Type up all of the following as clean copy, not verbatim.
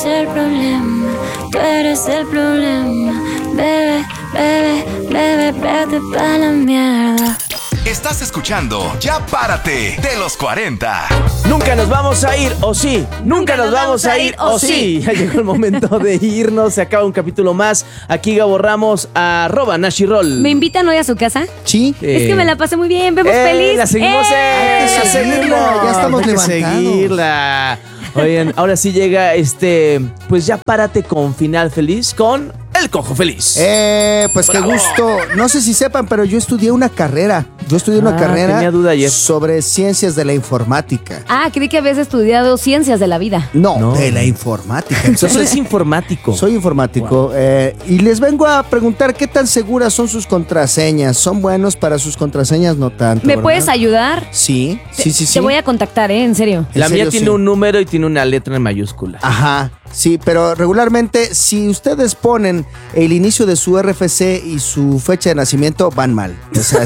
eres el problema, tú eres el problema. Bebe, bebe, bebe, vete pa' la mierda. Estás escuchando Ya Párate de los 40. Nunca nos vamos a ir, o sí. Nunca nos vamos a ir, o sí. Ya llegó el momento de irnos. Se acaba un capítulo más. Aquí Gabo Ramos, @Nashiroll. ¿Me invitan hoy a su casa? Sí. Es que me la pasé muy bien. Vemos feliz. La seguimos, Hay que seguirla, ya estamos Hay que seguirla. Oigan, ahora sí llega pues Ya Párate con final feliz con El Cojo Feliz. Pues qué gusto. No sé si sepan, pero yo estudié una carrera. Tenía duda ayer. Sobre ciencias de la informática. Creí que habías estudiado ciencias de la vida. No. De la informática. Tú eres informático. Soy informático. Wow. Y les vengo a preguntar qué tan seguras son sus contraseñas. ¿Son buenos para sus contraseñas? No tanto. ¿Me ¿verdad? puedes ayudar? Sí. Te voy a contactar, en serio. La mía tiene un número y tiene una letra en mayúscula. Ajá. Sí, pero regularmente si ustedes ponen el inicio de su RFC y su fecha de nacimiento, van mal. O sea,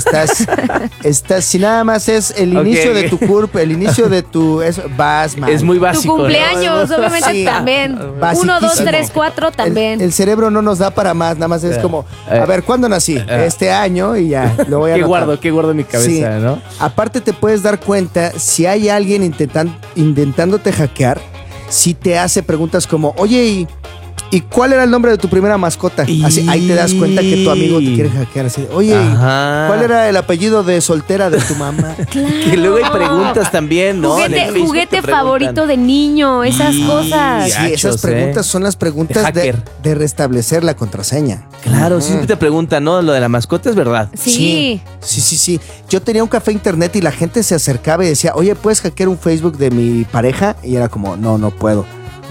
estás si nada más es el inicio de tu CURP, el inicio de tu... vas mal. Es muy básico. Tu cumpleaños, ¿no? Obviamente sí, también. 1, 2, 3, 4 también. El cerebro no nos da para más, nada más es como, a ver, ¿cuándo nací? Este año y ya, lo voy a anotar. ¿Qué guardo en mi cabeza, sí, ¿no? Aparte te puedes dar cuenta si hay alguien intentándote hackear, si te hace preguntas como, oye, ¿y cuál era el nombre de tu primera mascota? Así, ahí te das cuenta que tu amigo te quiere hackear. Así, oye, ¿cuál era el apellido de soltera de tu mamá? Claro. Que luego hay preguntas también, ¿no? Juguete favorito de niño, esas cosas. Sí, esas preguntas son las preguntas de restablecer la contraseña. Claro, siempre te preguntan, ¿no? Lo de la mascota es verdad. Sí. Sí. Yo tenía un café internet y la gente se acercaba y decía, oye, ¿puedes hackear un Facebook de mi pareja? Y era como, no puedo.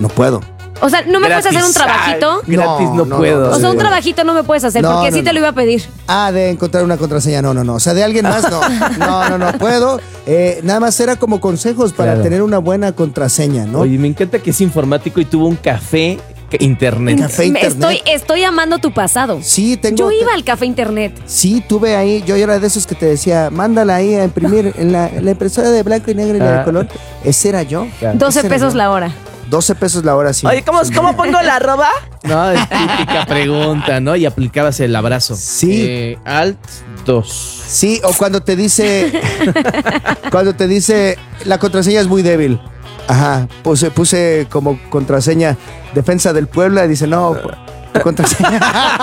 O sea, ¿no me puedes hacer un trabajito? Gratis no puedo. O sea, un trabajito no me puedes hacer, porque sí te lo iba a pedir. De encontrar una contraseña, no. O sea, de alguien más, no puedo. Nada más era como consejos para tener una buena contraseña, ¿no? Oye, me encanta que es informático y tuvo un café internet. Estoy amando tu pasado. Sí, Yo iba al café internet. Sí, tuve ahí, yo era de esos que te decía, mándala ahí a imprimir en la impresora de blanco y negro y la de color. Ese era yo. Claro. 12 pesos la hora. 12 pesos la hora, sí. Oye, ¿cómo pongo la arroba? No, es típica pregunta, ¿no? Y aplicabas el abrazo. Sí. Alt 2. Sí, o cuando te dice, la contraseña es muy débil. Ajá, puse como contraseña Defensa del Puebla y dice, no, contraseña.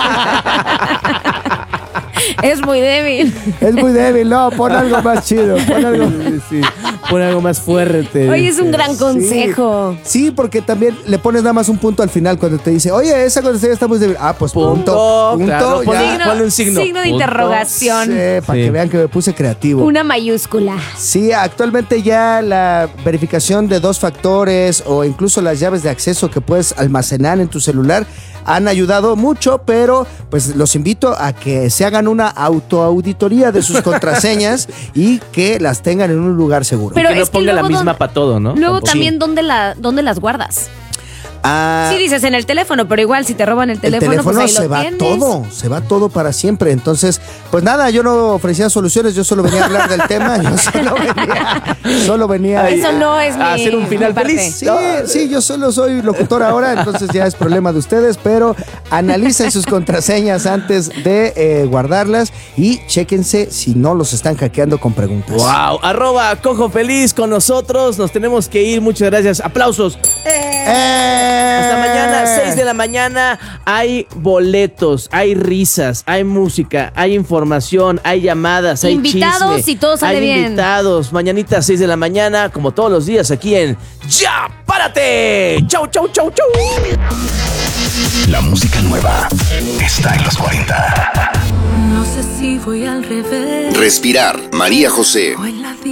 Es muy débil. Es muy débil, no, pon algo más chido, pon algo más fuerte. Oye, es un gran consejo. Sí, porque también le pones nada más un punto al final cuando te dice, oye, esa contraseña está muy débil. Pues punto. Claro, ponle un signo. Signo de interrogación. Sí, para que vean que me puse creativo. Una mayúscula. Sí, actualmente ya la verificación de 2 factores o incluso las llaves de acceso que puedes almacenar en tu celular han ayudado mucho, pero pues los invito a que se hagan una autoauditoría de sus contraseñas y que las tengan en un lugar seguro. Pero y que no ponga la misma para todo, ¿no? Luego también, ¿dónde las guardas? Sí dices en el teléfono, pero igual si te roban el teléfono pues ahí se va tienes. se va todo para siempre. Entonces, pues nada, yo no ofrecía soluciones, yo solo venía a hablar del tema, solo venía eso no es a hacer un final feliz. Sí, yo solo soy locutor ahora, entonces ya es problema de ustedes, pero analicen sus contraseñas antes de guardarlas y chéquense si no los están hackeando con preguntas. Wow, @Cojo Feliz con nosotros, nos tenemos que ir, muchas gracias, aplausos. Hasta mañana, 6 de la mañana, hay boletos, hay risas, hay música, hay información, hay llamadas, hay invitados chisme, y todo sale bien. Hay invitados, mañanita 6 de la mañana, como todos los días aquí en Ya Párate. Chau. La música nueva está en los 40. No sé si voy al revés. Respirar, María José. O en la vida.